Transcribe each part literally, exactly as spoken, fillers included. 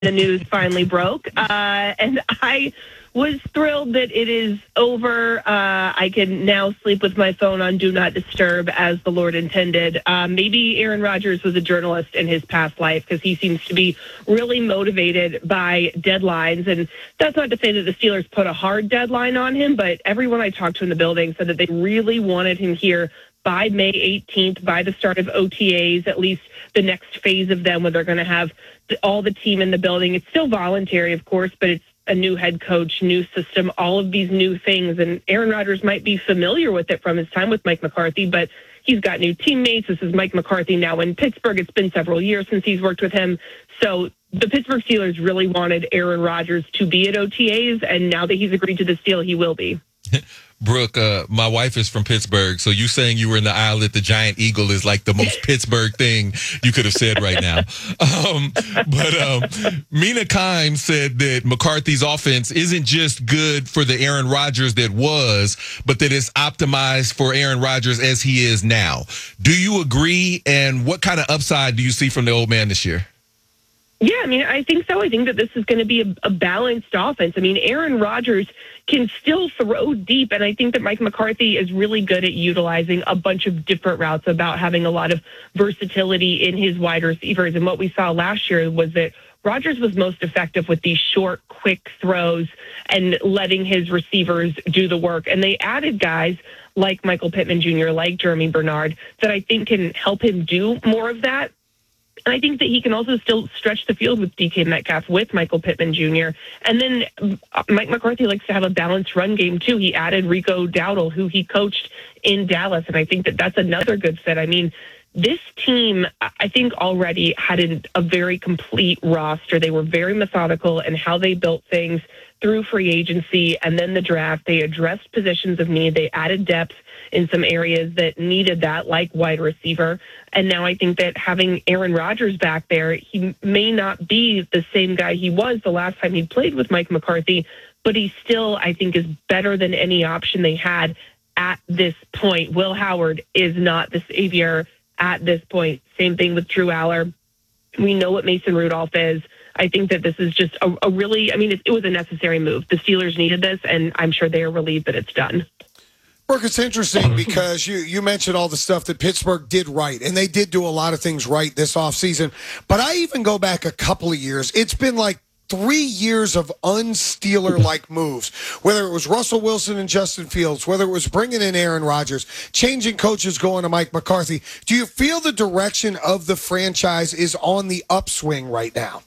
the news finally broke. Uh, and I was thrilled that it is over. Uh, I can now sleep with my phone on Do Not Disturb as the Lord intended. Uh, maybe Aaron Rodgers was a journalist in his past life because he seems to be really motivated by deadlines. And that's not to say that the Steelers put a hard deadline on him, but everyone I talked to in the building said that they really wanted him here by May eighteenth, by the start of O T As, at least the next phase of them, where they're going to have all the team in the building. It's still voluntary, of course, but it's a new head coach, new system, all of these new things. And Aaron Rodgers might be familiar with it from his time with Mike McCarthy, but he's got new teammates. This is Mike McCarthy now in Pittsburgh. It's been several years since he's worked with him. So the Pittsburgh Steelers really wanted Aaron Rodgers to be at O T As, and now that he's agreed to this deal, he will be. Brooke, uh, my wife is from Pittsburgh, so you saying you were in the aisle at the Giant Eagle is like the most Pittsburgh thing you could have said right now. Um, but um, Mina Kimes said that McCarthy's offense isn't just good for the Aaron Rodgers that was, but that it's optimized for Aaron Rodgers as he is now. Do you agree? And what kind of upside do you see from the old man this year? Yeah, I mean, I think so. I think that this is going to be a, a balanced offense. I mean, Aaron Rodgers can still throw deep, and I think that Mike McCarthy is really good at utilizing a bunch of different routes, about having a lot of versatility in his wide receivers. And what we saw last year was that Rodgers was most effective with these short, quick throws and letting his receivers do the work. And they added guys like Michael Pittman Junior, like Jeremy Bernard, that I think can help him do more of that. And I think that he can also still stretch the field with D K Metcalf, with Michael Pittman Junior And then Mike McCarthy likes to have a balanced run game, too. He added Rico Dowdle, who he coached in Dallas, and I think that that's another good fit. I mean, this team, I think, already had an, a very complete roster. They were very methodical in how they built things through free agency and then the draft. They addressed positions of need. They added depth in some areas that needed that, like wide receiver. And now I think that having Aaron Rodgers back there, he may not be the same guy he was the last time he played with Mike McCarthy, but he still, I think, is better than any option they had at this point. Will Howard is not the savior at this point. Same thing with Drew Aller. We know what Mason Rudolph is. I think that this is just a, a really, I mean, it, it was a necessary move. The Steelers needed this, and I'm sure they are relieved that it's done. Brooke, it's interesting because you, you mentioned all the stuff that Pittsburgh did right, and they did do a lot of things right this offseason. But I even go back a couple of years. It's been like three years of un-Steeler-like moves, whether it was Russell Wilson and Justin Fields, whether it was bringing in Aaron Rodgers, changing coaches, going to Mike McCarthy. Do you feel the direction of the franchise is on the upswing right now?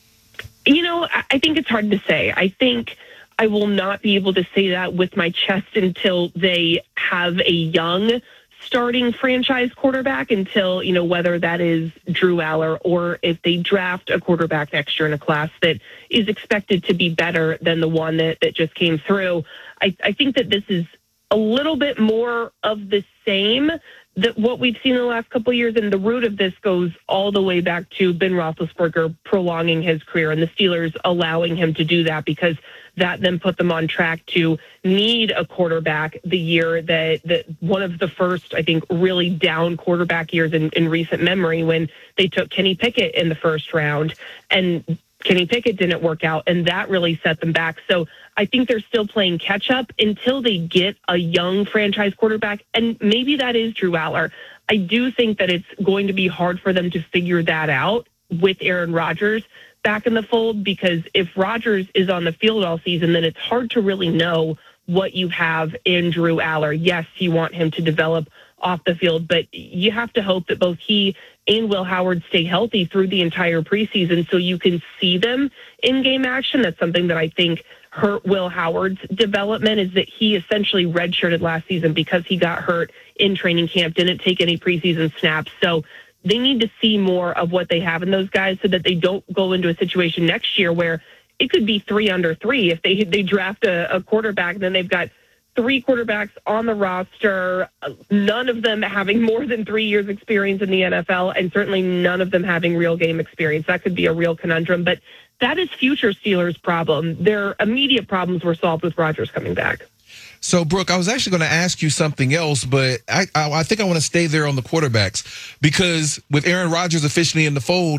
You know, I think it's hard to say. I think I will not be able to say that with my chest until they have a young starting franchise quarterback, until, you know, whether that is Drew Aller or if they draft a quarterback next year in a class that is expected to be better than the one that, that just came through. I, I think that this is a little bit more of the same that what we've seen in the last couple of years, and the root of this goes all the way back to Ben Roethlisberger prolonging his career and the Steelers allowing him to do that, because that then put them on track to need a quarterback the year that, that one of the first, I think, really down quarterback years in, in recent memory, when they took Kenny Pickett in the first round, and Kenny Pickett didn't work out, and that really set them back. So I think they're still playing catch-up until they get a young franchise quarterback, and maybe that is Drew Aller. I do think that it's going to be hard for them to figure that out with Aaron Rodgers back in the fold, because if Rodgers is on the field all season, then it's hard to really know what you have in Drew Aller. Yes, you want him to develop off the field, but you have to hope that both he and Will Howard stay healthy through the entire preseason so you can see them in game action. That's something that I think hurt Will Howard's development, is that he essentially redshirted last season because he got hurt in training camp, didn't take any preseason snaps. So they need to see more of what they have in those guys so that they don't go into a situation next year where it could be three under three. If they they draft a, a quarterback, then they've got three quarterbacks on the roster, none of them having more than three years experience in the N F L, and certainly none of them having real game experience. That could be a real conundrum, but that is future Steelers' problem. Their immediate problems were solved with Rodgers coming back. So, Brooke, I was actually going to ask you something else, but I, I, I think I want to stay there on the quarterbacks, because with Aaron Rodgers officially in the fold,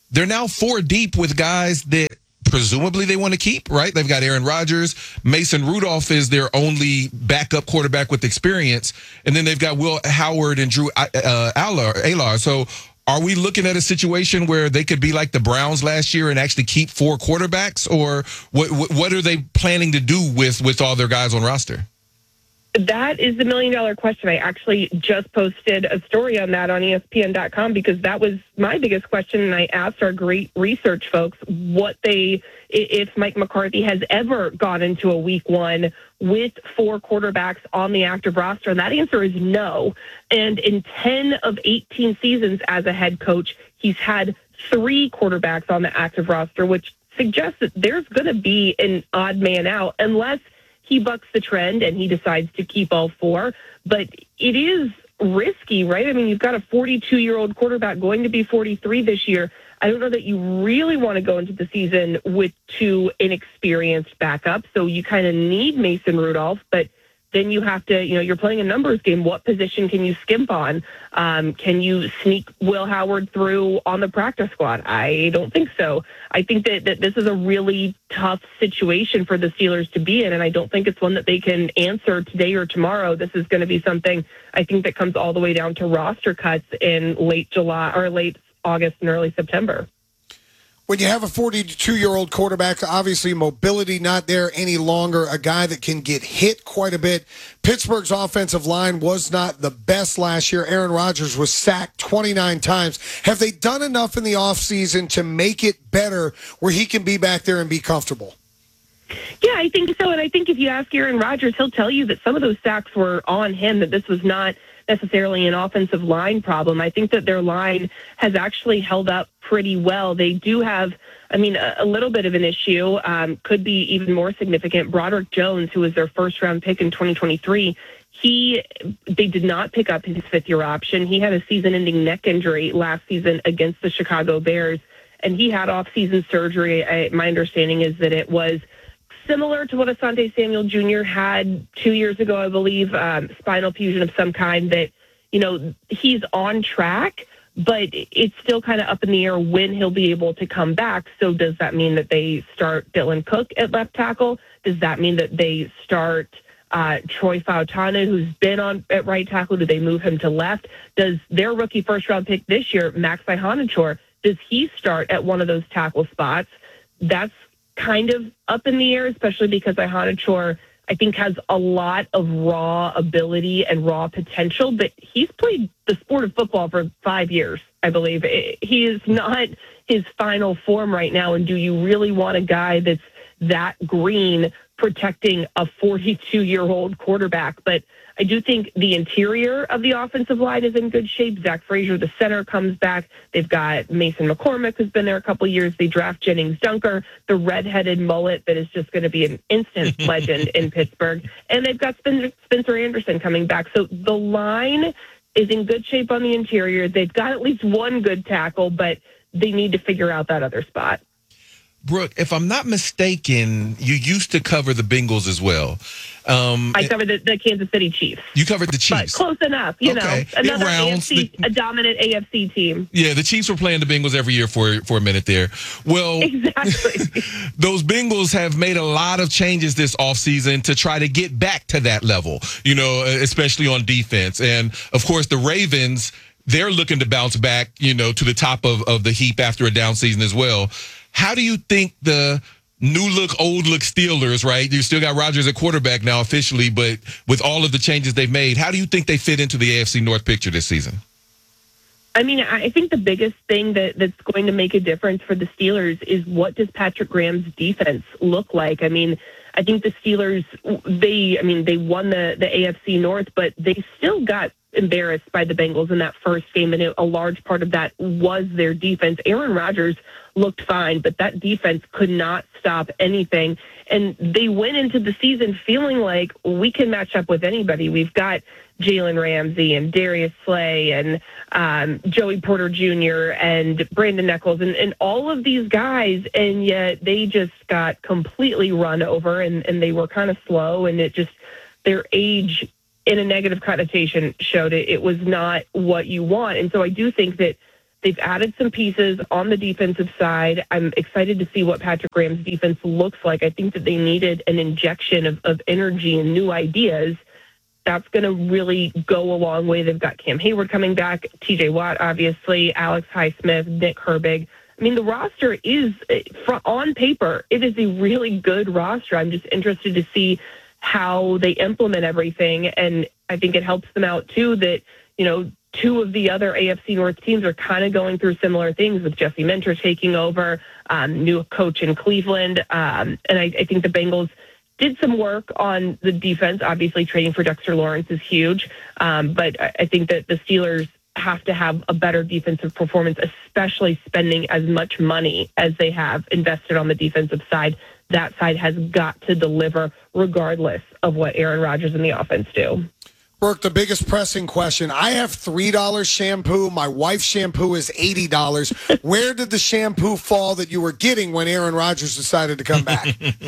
they're now four deep with guys that presumably they want to keep, right? They've got Aaron Rodgers. Mason Rudolph is their only backup quarterback with experience. And then they've got Will Howard and Drew uh, Aller, Alar. So are we looking at a situation where they could be like the Browns last year and actually keep four quarterbacks? Or what what are they planning to do with, with all their guys on roster? That is the million dollar question. I actually just posted a story on that on E S P N dot com because that was my biggest question. And I asked our great research folks what they, if Mike McCarthy has ever gone into a week one with four quarterbacks on the active roster. And that answer is no. And in ten of eighteen seasons as a head coach, he's had three quarterbacks on the active roster, which suggests that there's going to be an odd man out unless he bucks the trend and he decides to keep all four. But it is risky, right? I mean, you've got a forty-two-year-old quarterback going to be forty-three this year. I don't know that you really want to go into the season with two inexperienced backups. So you kind of need Mason Rudolph, but then you have to, you know, you're playing a numbers game. What position can you skimp on? Um, can you sneak Will Howard through on the practice squad? I don't think so. I think that, that this is a really tough situation for the Steelers to be in, and I don't think it's one that they can answer today or tomorrow. This is going to be something I think that comes all the way down to roster cuts in late July or late August and early September. When you have a forty-two-year-old quarterback, obviously mobility not there any longer, a guy that can get hit quite a bit. Pittsburgh's offensive line was not the best last year. Aaron Rodgers was sacked twenty-nine times. Have they done enough in the offseason to make it better where he can be back there and be comfortable? Yeah, I think so. And I think if you ask Aaron Rodgers, he'll tell you that some of those sacks were on him, that this was not necessarily an offensive line problem. I think that their line has actually held up pretty well. They do have, I mean, a, a little bit of an issue, um, could be even more significant. Broderick Jones, who was their first round pick in twenty twenty-three, he, they did not pick up his fifth year option. He had a season ending neck injury last season against the Chicago Bears, and he had off season surgery. I, my understanding is that it was similar to what Asante Samuel Junior had two years ago, I believe, um, spinal fusion of some kind, that, you know, he's on track, but it's still kind of up in the air when he'll be able to come back. So does that mean that they start Dylan Cook at left tackle? Does that mean that they start uh, Troy Fautanu, who's been on at right tackle? Do they move him to left? Does their rookie first round pick this year, Max Ihonachor, does he start at one of those tackle spots? That's kind of up in the air, especially because Ihonachor, I think, has a lot of raw ability and raw potential, but he's played the sport of football for five years, I believe. He is not his final form right now, and do you really want a guy that's that green protecting a forty-two-year-old quarterback? But I do think the interior of the offensive line is in good shape. Zach Frazier, the center, comes back. They've got Mason McCormick, who's been there a couple of years. They draft Jennings Dunker, the redheaded mullet that is just going to be an instant legend in Pittsburgh. And they've got Spencer, Spencer Anderson coming back. So the line is in good shape on the interior. They've got at least one good tackle, but they need to figure out that other spot. Brooke, if I'm not mistaken, you used to cover the Bengals as well. Um, I covered the, the Kansas City Chiefs. You covered the Chiefs. But close enough, you okay. know. Another rounds, A F C, the, a dominant A F C team. Yeah, the Chiefs were playing the Bengals every year for, for a minute there. Well, exactly. Those Bengals have made a lot of changes this offseason to try to get back to that level, you know, especially on defense. And, of course, the Ravens, they're looking to bounce back, you know, to the top of, of the heap after a down season as well. How do you think the new look, old look Steelers, right? You still got Rodgers at quarterback now officially, but with all of the changes they've made, how do you think they fit into the A F C North picture this season? I mean, I think the biggest thing that, that's going to make a difference for the Steelers is what does Patrick Graham's defense look like? I mean, I think the Steelers, they, I mean, they won the, the A F C North, but they still got embarrassed by the Bengals in that first game, and it, a large part of that was their defense. Aaron Rodgers looked fine, but that defense could not stop anything. And they went into the season feeling like we can match up with anybody. We've got Jalen Ramsey and Darius Slay and um, Joey Porter Junior and Brandon Nichols and, and all of these guys, and yet they just got completely run over, and, and they were kind of slow, and it just, their age in a negative connotation showed it. It was not what you want. And so I do think that They've added some pieces on the defensive side. I'm excited to see what Patrick Graham's defense looks like. I think that they needed an injection of, of energy and new ideas. That's going to really go a long way. They've got Cam Hayward coming back, T J Watt, obviously, Alex Highsmith, Nick Herbig. I mean, the roster is, on paper, it is a really good roster. I'm just interested to see how they implement everything. And I think it helps them out, too, that, you know, two of the other A F C North teams are kind of going through similar things with Jesse Minter taking over, um, new coach in Cleveland. Um, and I, I think the Bengals did some work on the defense. Obviously, trading for Dexter Lawrence is huge. Um, but I think that the Steelers have to have a better defensive performance, especially spending as much money as they have invested on the defensive side. That side has got to deliver regardless of what Aaron Rodgers and the offense do. Brooke, the biggest pressing question. I have three dollars shampoo. My wife's shampoo is eighty dollars. Where did the shampoo fall that you were getting when Aaron Rodgers decided to come back?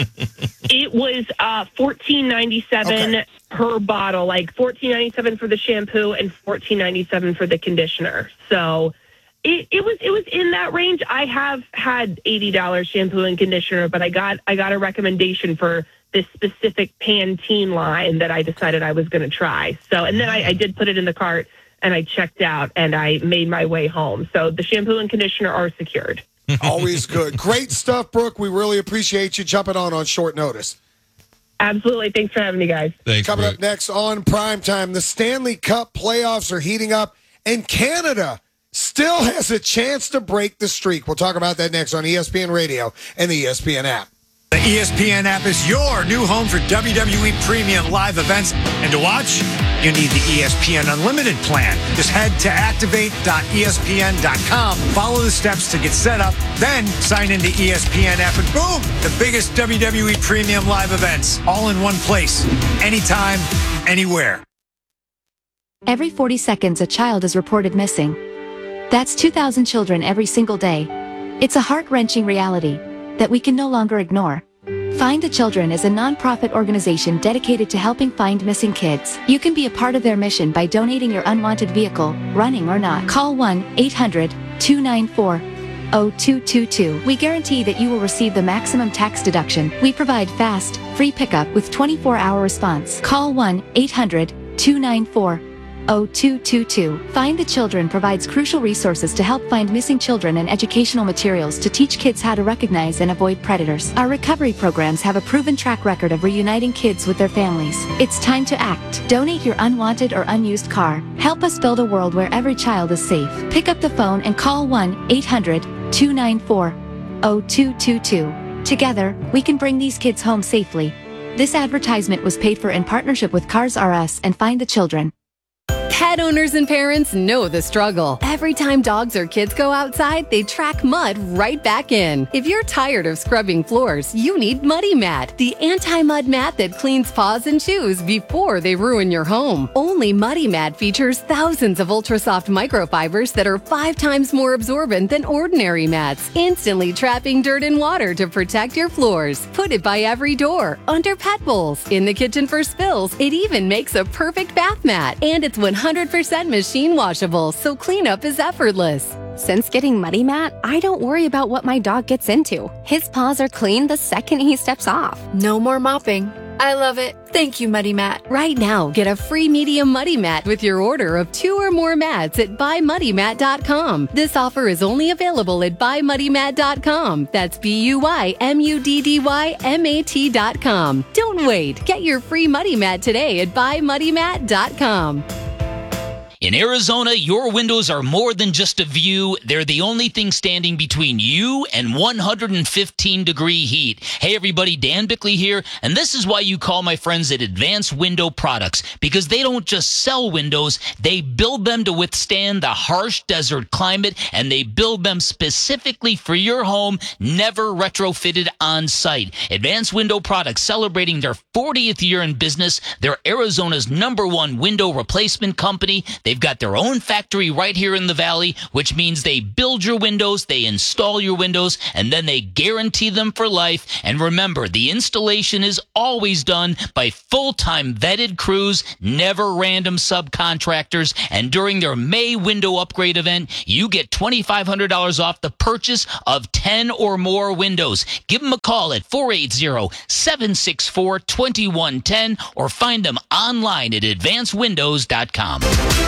It was uh, fourteen ninety-seven okay. per bottle, like fourteen ninety-seven for the shampoo and fourteen ninety-seven for the conditioner. So it, it was it was in that range. I have had eighty dollars shampoo and conditioner, but I got I got a recommendation for this specific Pantene line that I decided I was going to try. So, and then I, I did put it in the cart and I checked out and I made my way home. So the shampoo and conditioner are secured. Always good. Great stuff, Brooke. We really appreciate you jumping on on short notice. Absolutely. Thanks for having me, guys. Thanks, Coming Brooke. up next on Primetime, the Stanley Cup playoffs are heating up and Canada still has a chance to break the streak. We'll talk about that next on E S P N Radio and the E S P N app. The E S P N app is your new home for W W E premium live events. And to watch, you need the E S P N Unlimited plan. Just head to activate dot E S P N dot com, follow the steps to get set up, then sign into E S P N app, and boom, the biggest W W E premium live events all in one place, anytime, anywhere. Every forty seconds, a child is reported missing. That's two thousand children every single day. It's a heart-wrenching reality that we can no longer ignore. Find the Children is a non-profit organization dedicated to helping find missing kids. You can be a part of their mission by donating your unwanted vehicle, running or not. Call one eight hundred two nine four zero two two two. We guarantee that you will receive the maximum tax deduction. We provide fast, free pickup with twenty-four hour response. Call one eight hundred two nine four zero two two two. Find the Children provides crucial resources to help find missing children and educational materials to teach kids how to recognize and avoid predators. Our recovery programs have a proven track record of reuniting kids with their families. It's time to act. Donate your unwanted or unused car. Help us build a world where every child is safe. Pick up the phone and call one eight hundred two nine four zero two two two. Together, we can bring these kids home safely. This advertisement was paid for in partnership with Cars R Us and Find the Children. Pet owners and parents know the struggle. Every time dogs or kids go outside, they track mud right back in. If you're tired of scrubbing floors, you need Muddy Mat, the anti-mud mat that cleans paws and shoes before they ruin your home. Only Muddy Mat features thousands of ultra-soft microfibers that are five times more absorbent than ordinary mats, instantly trapping dirt and water to protect your floors. Put it by every door, under pet bowls, in the kitchen for spills. It even makes a perfect bath mat, and it's one hundred percent machine washable, so cleanup is effortless. Since getting Muddy Mat, I don't worry about what my dog gets into. His paws are clean the second he steps off. No more mopping. I love it. Thank you, Muddy Mat. Right now, get a free medium Muddy Mat with your order of two or more mats at buy muddy mat dot com. This offer is only available at buy muddy mat dot com. That's B U Y M U D D Y M A T dot com. Don't wait. Get your free Muddy Mat today at buy muddy mat dot com. In Arizona, your windows are more than just a view. They're the only thing standing between you and one hundred fifteen degree heat. Hey everybody, Dan Bickley here, and this is why you call my friends at Advanced Window Products, because they don't just sell windows, they build them to withstand the harsh desert climate, and they build them specifically for your home, never retrofitted on site. Advanced Window Products, celebrating their fortieth year in business. They're Arizona's number one window replacement company. They They've got their own factory right here in the Valley, which means they build your windows, they install your windows, and then they guarantee them for life. And remember, the installation is always done by full-time vetted crews, never random subcontractors. And during their May window upgrade event, you get twenty-five hundred dollars off the purchase of ten or more windows. Give them a call at four eight zero, seven six four, two one one zero or find them online at advance windows dot com.